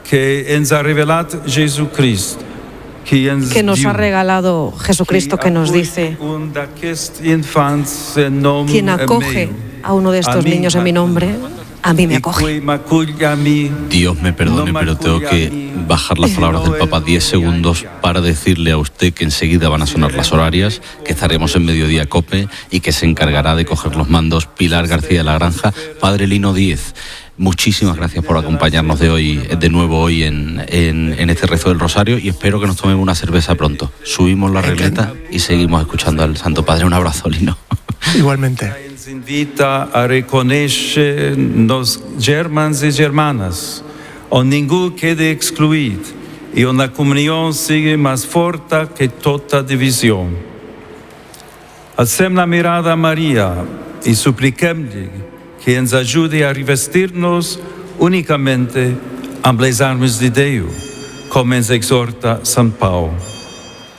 que nos ha regalado Jesucristo, que nos dice: quien acoge a uno de estos niños en mi nombre, a mí me acoge. Dios me perdone, pero tengo que bajar las palabras del Papa 10 segundos para decirle a usted que enseguida van a sonar las horarias, que estaremos en Mediodía Cope y que se encargará de coger los mandos Pilar García de la Granja. Padre Lino Díez, muchísimas gracias por acompañarnos de nuevo hoy en este rezo del Rosario, y espero que nos tomemos una cerveza pronto. Subimos la regleta y seguimos escuchando al Santo Padre. Un abrazo, Lino. Igualmente. Ens invita a reconocer nos germans y germanas, o ninguno quede excluido, y una comunión sigue más fuerte que toda división. Alcem la mirada a María y supliquem-lhe que nos ajude a revestir-nos unicamente amb les armes de Déu, como nos exhorta São Paulo.